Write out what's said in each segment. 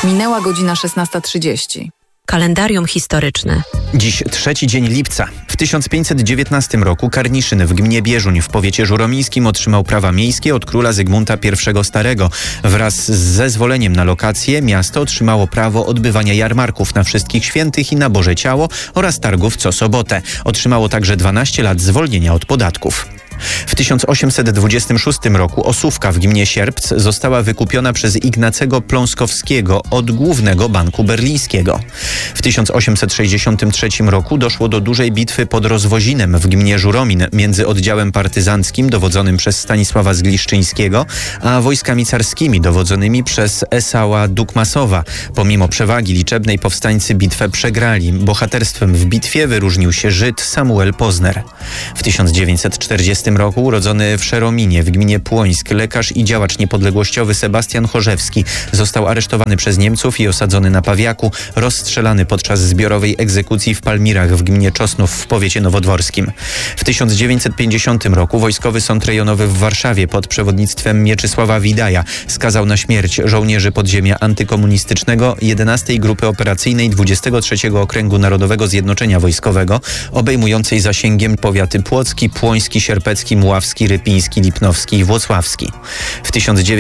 Minęła godzina 16:30. Kalendarium historyczne. Dziś 3 dzień lipca. W 1519 roku Karniszyn w gminie Bieżuń w powiecie żuromińskim otrzymał prawa miejskie od króla Zygmunta I Starego. Wraz z zezwoleniem na lokację miasto otrzymało prawo odbywania jarmarków na Wszystkich Świętych i na Boże Ciało oraz targów co sobotę. Otrzymało także 12 lat zwolnienia od podatków. W 1826 roku Osówka w gminie Sierpc została wykupiona przez Ignacego Pląskowskiego od Głównego Banku Berlińskiego. W 1863 roku doszło do dużej bitwy pod Rozwozinem w gminie Żuromin między oddziałem partyzanckim dowodzonym przez Stanisława Zgliszczyńskiego, a wojskami carskimi dowodzonymi przez Esała Dukmasowa. Pomimo przewagi liczebnej powstańcy bitwę przegrali. Bohaterstwem w bitwie wyróżnił się Żyd Samuel Pozner. W 1940 roku urodzony w Szerominie w gminie Płońsk lekarz i działacz niepodległościowy Sebastian Chorzewski został aresztowany przez Niemców i osadzony na Pawiaku, rozstrzelany podczas zbiorowej egzekucji w Palmirach w gminie Czosnów w powiecie nowodworskim. W 1950 roku Wojskowy Sąd Rejonowy w Warszawie pod przewodnictwem Mieczysława Widaja skazał na śmierć żołnierzy podziemia antykomunistycznego 11 Grupy Operacyjnej 23 Okręgu Narodowego Zjednoczenia Wojskowego, obejmującej zasięgiem powiaty płocki, płoński, sierpecki, Mławski, Rypiński, Lipnowski i Włocławski. W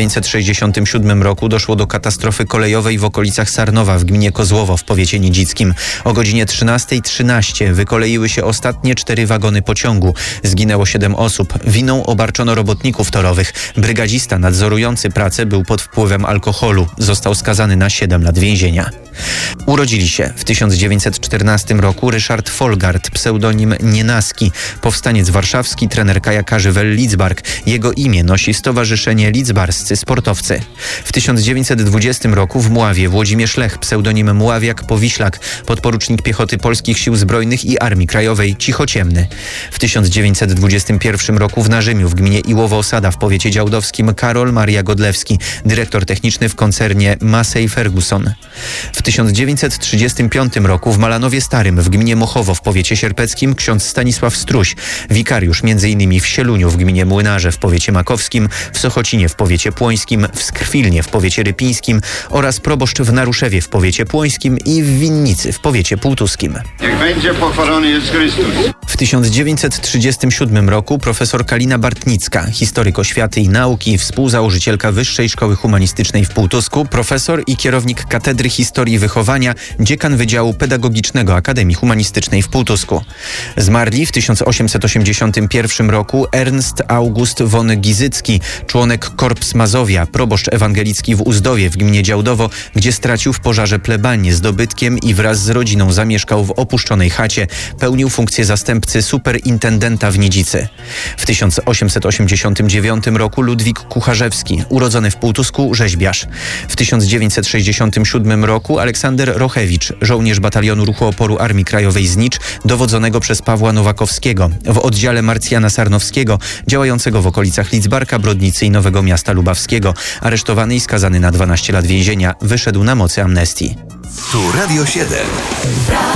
1967 roku doszło do katastrofy kolejowej w okolicach Sarnowa w gminie Kozłowo w powiecie nidzickim. O godzinie 13:13 wykoleiły się ostatnie 4 wagony pociągu. Zginęło 7 osób. Winą obarczono robotników torowych. Brygadzista nadzorujący pracę był pod wpływem alkoholu. Został skazany na 7 lat więzienia. Urodzili się w 1914 roku Ryszard Folgard, pseudonim Nienaski, powstaniec warszawski, trener kajakarzy Wel Lidzbark. Jego imię nosi Stowarzyszenie Lidzbarscy Sportowcy. W 1920 roku w Mławie Włodzimierz Lech, pseudonim Mławiak Powiślak, podporucznik piechoty Polskich Sił Zbrojnych i Armii Krajowej, Cichociemny. W 1921 roku w Narzymiu w gminie Iłowo-Osada w powiecie działdowskim Karol Maria Godlewski, dyrektor techniczny w koncernie Massey Ferguson. W 1935 roku w Malanowie Starym w gminie Mochowo w powiecie sierpeckim ksiądz Stanisław Struś, wikariusz m.in. w Sieluniu w gminie Młynarze w powiecie makowskim, w Sochocinie w powiecie płońskim, w Skrwilnie w powiecie rypińskim oraz proboszcz w Naruszewie w powiecie płońskim i w Winnicy w powiecie półtuskim. Niech będzie pochwalony Jezus Chrystus. W 1937 roku profesor Kalina Bartnicka, historyk oświaty i nauki, współzałożycielka Wyższej Szkoły Humanistycznej w Półtusku, profesor i kierownik Katedry Historii Wychowania, dziekan Wydziału Pedagogicznego Akademii Humanistycznej w Półtusku. Zmarli w 1881 roku Ernst August von Gizycki, członek Korps Mazowia, proboszcz ewangelicki w Uzdowie w gminie Działdowo, gdzie stracił w pożarze plebanię z dobytkiem i wraz z rodziną zamieszkał w opuszczonej chacie. Pełnił funkcję zastępcy superintendenta w Nidzicy. W 1889 roku Ludwik Kucharzewski, urodzony w Półtusku, rzeźbiarz. W 1967 roku Aleksander Rochewicz, żołnierz batalionu ruchu oporu Armii Krajowej Znicz, dowodzonego przez Pawła Nowakowskiego w oddziale Marcjana Sarnowskiego, działającego w okolicach Lidzbarka, Brodnicy i Nowego Miasta Lubawskiego. Aresztowany i skazany na 12 lat więzienia, wyszedł na mocy amnestii. Tu Radio 7.